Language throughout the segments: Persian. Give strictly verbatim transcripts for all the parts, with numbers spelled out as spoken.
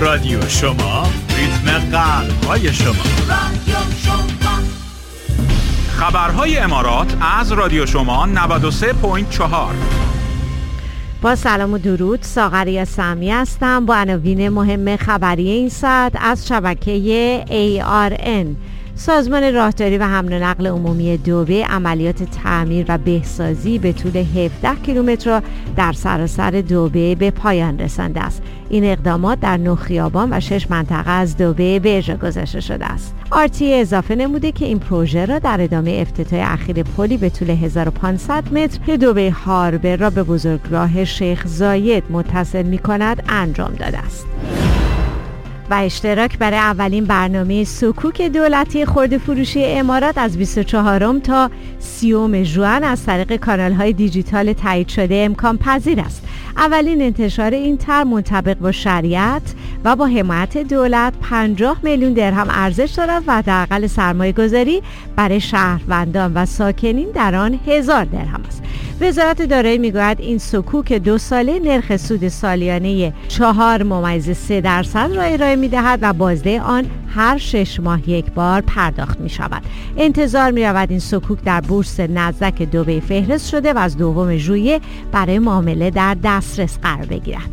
رادیو شما، ریتم قلب‌های شما. رادیو شما. خبرهای امارات از رادیو شما نود و سه ممیز چهار. با سلام و درود، ساغریه سمی هستم با عناوین مهم خبری این ساعت از شبکه ای آر ان. سازمان راهداری و حمل و نقل عمومی دبی عملیات تعمیر و بهسازی به طول هفده کیلومتر را در سراسر دبی به پایان رسانده است. این اقدامات در نه خیابان و شش منطقه از دبی به اجرا گذاشته شده است. آرتی اضافه نموده که این پروژه را در ادامه افتتاح اخیر پلی به طول هزار و پانصد متر که دبی هاربر را به بزرگراه شیخ زاید متصل می‌کند انجام داده است. و اشتراک برای اولین برنامه سکوک دولتی خرده فروشی امارات از بیست و چهارم تا سیوم ژوئن از طریق کانال‌های دیجیتال تایید شده امکان پذیر است. اولین انتشار این طرح منطبق با شریعت و با حمایت دولت پنجاه میلیون درهم ارزش دارد و حداقل سرمایه‌گذاری برای شهروندان و ساکنین در آن هزار درهم است. وزارت دارایی میگوید این سکوک دو ساله نرخ سود سالیانه چهار ممیز سه درصد را ارائه میدهد و بازده آن هر شش ماه یک بار پرداخت می شود. انتظار می رود این سکوک در بورس نزدک دبی فهرست شده و از دوم ژوئیه برای معامله در دسترس قرار بگیرد.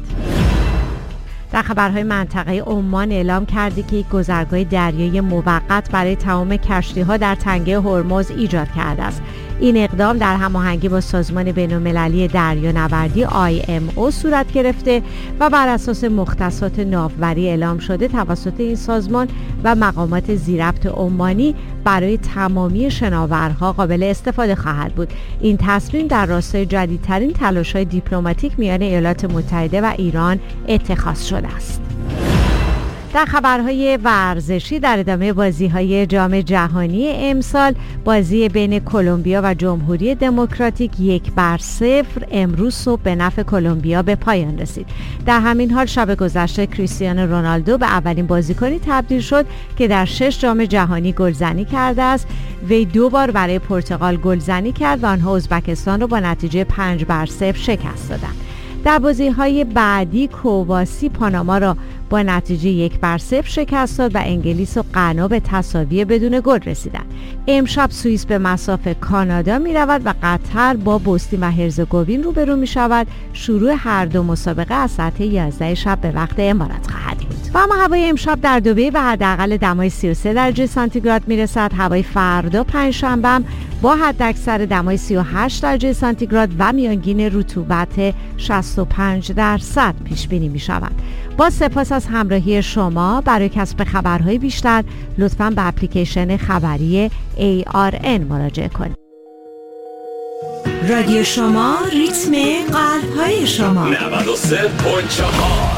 در خبرهای منطقه عمان اعلام کرده که یک گذرگاه دریایی موقت برای تمام کشتی‌ها در تنگه هرمز ایجاد کرده است. این اقدام در هماهنگی با سازمان بین‌المللی دریانوردی آی ام او صورت گرفته و بر اساس مختصات ناوبری اعلام شده توسط این سازمان و مقامات ذی‌ربط عمانی برای تمامی شناورها قابل استفاده خواهد بود. این تصمیم در راستای جدیدترین تلاش‌های دیپلماتیک میان ایالات متحده و ایران اتخاذ شده است. در خبرهای ورزشی در ادامه بازی‌های جام جهانی امسال، بازی بین کلمبیا و جمهوری دموکراتیک یک بر صفر امروز صبح به نفع کلمبیا به پایان رسید. در همین حال شب گذشته کریستیانو رونالدو به اولین بازیکنی تبدیل شد که در شش جام جهانی گلزنی کرده است. وی دو بار برای پرتغال گلزنی کرد و آنها ازبکستان را با نتیجه پنج بر صفر شکست دادند. در بازی‌های بعدی کرواسی پاناما را با نتیجه یک بر صفر شکست داد و انگلیس و غنا به تساوی بدون گل رسیدند. امشب سوئیس به مصاف کانادا می رود و قطر با بوسنی و هرزگوین روبرو می شود. شروع هر دو مسابقه از ساعت یازده شب به وقت امارات خواهد بود. و اما هوای امشب در دبی به حداقل دمای سی و سه درجه سانتیگراد می رسد. هوای فردا پنجشنبه با حداکثر دمای سی و هشت درجه سانتیگراد و میانگین رطوبت شصت و پنج درصد پیش بینی می شود. با سپاس از همراهی شما. برای کسب خبرهای بیشتر لطفاً به اپلیکیشن خبری ای آر ان مراجعه کنید. رادیو شما، ریتم قلب‌های شما. نود و سه ممیز چهار.